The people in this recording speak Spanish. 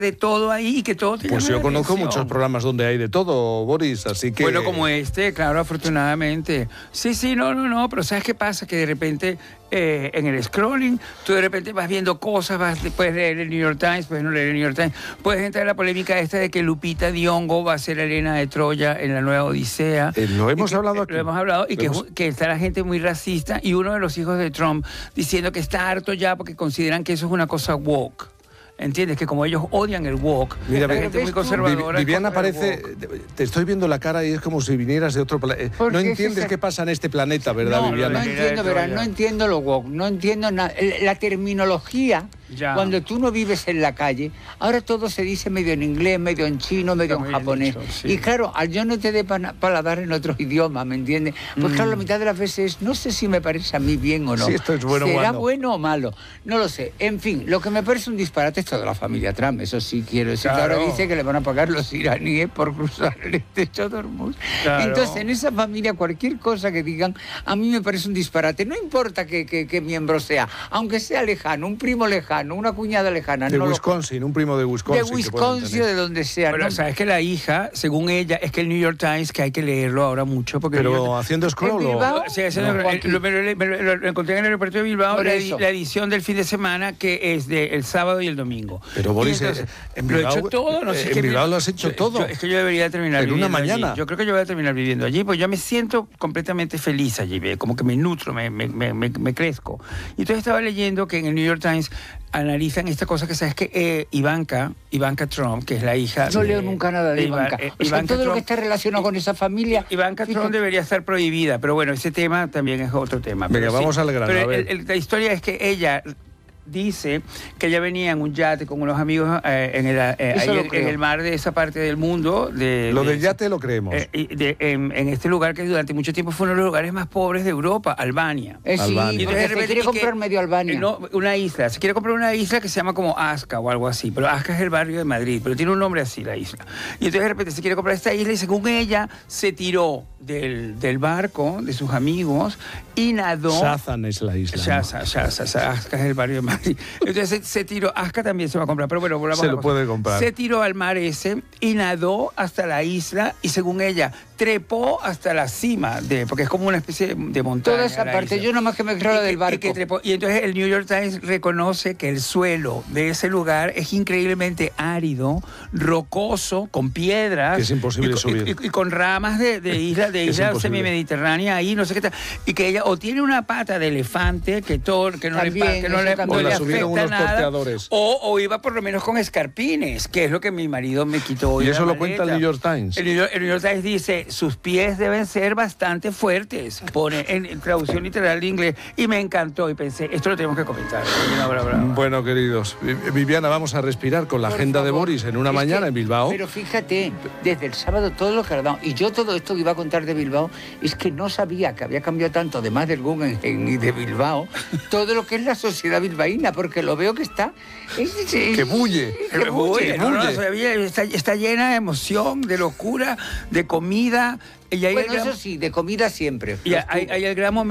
de todo ahí y que todo te Pues llame yo la conozco atención. muchos programas donde hay de todo, Boris, así que... Bueno, como este, claro, afortunadamente. Sí, no, pero ¿sabes qué pasa? Que de repente en el scrolling, tú de repente vas viendo cosas, puedes leer el New York Times, puedes no leer el New York Times, puedes entrar en la polémica esta de que Lupita Nyong'o va a ser Helena de Troya en la nueva Odisea. Lo hemos hablado aquí. Lo hemos hablado y que está la gente muy racista y uno de los hijos de Trump diciendo que está harto ya porque consideran que eso es una cosa woke. ¿Entiendes? Que como ellos odian el woke, mira, la gente muy conservadora. Viviana parece... Te estoy viendo la cara y es como si vinieras de otro planeta. No entiendes qué pasa en este planeta, ¿verdad, Viviana? No entiendo, ¿verdad? No entiendo lo woke, no entiendo nada. La terminología, cuando tú no vives en la calle, ahora todo se dice medio en inglés, medio en chino, medio en japonés. Dicho, sí. Y claro, al yo no te dé paladar en otro idioma, ¿me entiendes? Pues claro, la mitad de las veces no sé si me parece a mí bien o no. Si esto es bueno o malo. ¿Será bueno o malo? No lo sé. En fin, lo que me parece un disparate es toda la familia Trump, eso sí quiero decir. Claro. Ahora dice que le van a pagar los iraníes por cruzar el estrecho de Hormuz. Claro. Entonces, en esa familia, cualquier cosa que digan, a mí me parece un disparate. No importa qué miembro sea, aunque sea lejano, un primo lejano, una cuñada lejana. De Wisconsin, un primo de Wisconsin. De Wisconsin, de donde sea. Pero, ¿sabes que la hija, según ella, es que el New York Times, que hay que leerlo ahora mucho? Porque pero haciendo scroll o... Sí, lo encontré en el aeropuerto de Bilbao, la edición del fin de semana, que es del sábado y el domingo. Pero Boris, en Bilbao, lo he hecho todo, no sé. En Bilbao lo has hecho todo. Es que yo debería terminar viviendo una mañana. Allí. Yo creo que yo voy a terminar viviendo allí, pues yo me siento completamente feliz allí, como que me nutro, me crezco. Y entonces estaba leyendo que en el New York Times analizan esta cosa que sabes que Ivanka Trump, que es la hija... No leo nunca nada de Ivanka. Ivanka todo Trump, lo que está relacionado con esa familia... Ivanka Trump debería estar prohibida, pero bueno, ese tema también es otro tema. Venga, vamos al grano. Pero la historia es que ella... dice que ella venía en un yate con unos amigos en el mar de esa parte del mundo. Lo del yate lo creemos. En este lugar que durante mucho tiempo fue uno de los lugares más pobres de Europa, Albania. Albania. Sí, porque se quiere comprar medio Albania. Una isla. Se quiere comprar una isla que se llama como Asca o algo así. Pero Asca es el barrio de Madrid, pero tiene un nombre así la isla. Y entonces de repente se quiere comprar esta isla y según ella se tiró del barco de sus amigos y nadó. Shazan es la isla. Asca es el barrio de Madrid. Entonces se tiró, Asca también se va a comprar, pero bueno, volvamos se lo puede comprar. Se tiró al mar ese y nadó hasta la isla y según ella trepó hasta la cima porque es como una especie de montaña. Toda esa parte, yo nomás que me creo del barco. Y entonces el New York Times reconoce que el suelo de ese lugar es increíblemente árido, rocoso, con piedras. Que es imposible subir. Y con ramas de isla semimediterránea ahí, no sé qué tal. Y que ella o tiene una pata de elefante que no le afecta nada, o iba por lo menos con escarpines, que es lo que mi marido me quitó hoy. ¿Y eso lo cuenta el New York Times? El New York Times dice, sus pies deben ser bastante fuertes, pone en traducción literal de inglés, y me encantó y pensé, esto lo tenemos que comentar. Bueno, queridos, Viviana, vamos a respirar con la agenda de Boris en una mañana en Bilbao. Pero fíjate, desde el sábado todo lo que ha dado, y yo todo esto que iba a contar de Bilbao, es que no sabía que había cambiado tanto, además del Guggenheim y de Bilbao, todo lo que es la sociedad bilbaína, porque lo veo que está... que bulle. Está llena de emoción, de locura, de comida. Bueno, eso sí, de comida siempre. Y hay el gran momento